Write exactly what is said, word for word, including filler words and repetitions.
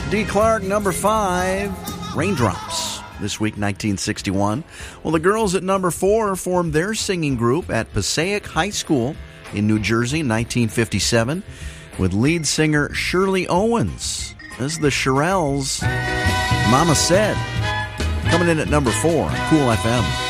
Dee Clark, number five, Raindrops. This week, nineteen sixty-one. Well, the girls at number four formed their singing group at Passaic High School in New Jersey in nineteen fifty-seven with lead singer Shirley Owens. This is the Shirelles. Mama Said. Coming in at number four, Cool F M.